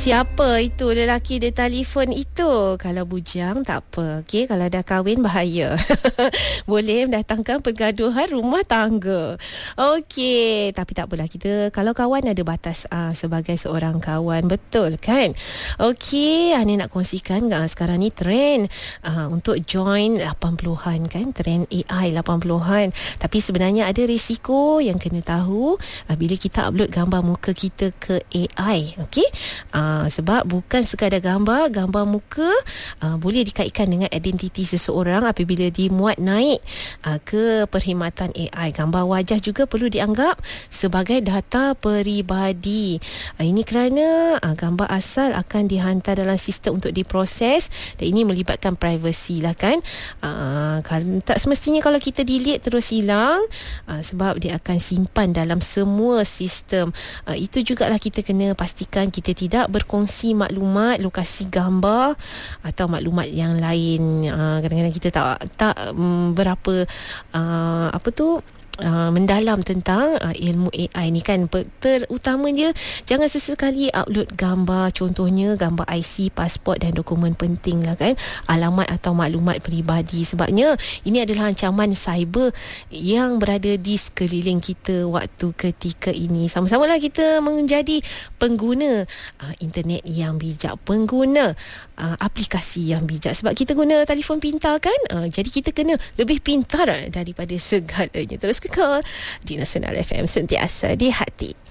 Siapa itu lelaki dia telefon itu? Kalau bujang tak apa, okey. Kalau dah kahwin bahaya. Boleh mendatangkan pergaduhan rumah tangga. Okey, tapi tak apalah, kita kalau kawan ada batas sebagai seorang kawan, betul kan? Okey, Ani nak kongsikan sekarang ni trend untuk join 80-an kan, trend AI 80-an. Tapi sebenarnya ada risiko yang kena tahu bila kita upload gambar muka kita ke AI, okey? Sebab bukan sekadar gambar muka boleh dikaitkan dengan identiti seseorang apabila dimuat naik ke perkhidmatan AI. Gambar wajah juga perlu dianggap sebagai data peribadi. Ini kerana gambar asal akan dihantar dalam sistem untuk diproses, dan ini melibatkan privacy lah kan. Kalau tak semestinya kalau kita delete terus hilang, sebab dia akan simpan dalam semua sistem. Itu jugalah kita kena pastikan kita tidak berkongsi maklumat, lokasi gambar atau maklumat yang lain. Kadang-kadang kita tak berapa mendalam tentang ilmu AI ni kan. Terutamanya jangan sesekali upload gambar, contohnya gambar IC, pasport dan dokumen penting lah kan, alamat atau maklumat peribadi. Sebabnya ini adalah ancaman cyber yang berada di sekeliling kita waktu ketika ini. Sama-samalah kita menjadi pengguna internet yang bijak, pengguna aplikasi yang bijak, sebab kita guna telefon pintar kan. Jadi kita kena lebih pintar daripada segalanya. Terus kekal di Nasional FM, sentiasa di hati.